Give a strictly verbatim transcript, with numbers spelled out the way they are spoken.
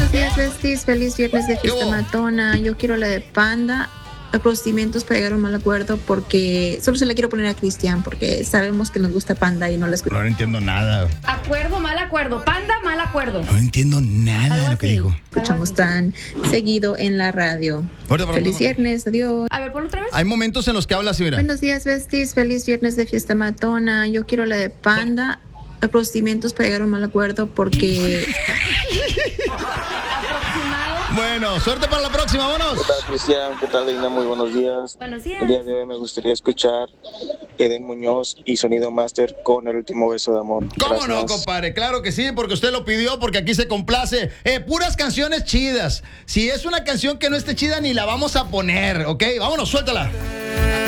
Buenos días, Besties. Feliz viernes de fiesta Yo. matona. Yo quiero la de Panda. Los procedimientos para llegar a un mal acuerdo porque solo se la quiero poner a Cristian porque sabemos que nos gusta Panda y no la escuchamos. No entiendo nada. Acuerdo, mal acuerdo. Panda, mal acuerdo. No entiendo nada de lo que así. dijo. Escuchamos tan seguido en la radio. Ahorita, por Feliz favor. viernes, adiós. A ver, por otra vez. Hay momentos en los que habla así, mira. Buenos días, Besties. Feliz viernes de fiesta matona. Yo quiero la de Panda. Los procedimientos para llegar a un mal acuerdo porque Bueno, suerte para la próxima, vámonos. ¿Qué tal, Cristian? ¿Qué tal, Reina? Muy buenos días. Buenos días. El día de hoy me gustaría escuchar Eden Muñoz y Sonido Master con El Último Beso de Amor. ¿Cómo no, Gracias. compadre? Claro que sí, porque usted lo pidió, porque aquí se complace. Eh, puras canciones chidas. Si es una canción que no esté chida, ni la vamos a poner, ¿ok? Vámonos, suéltala.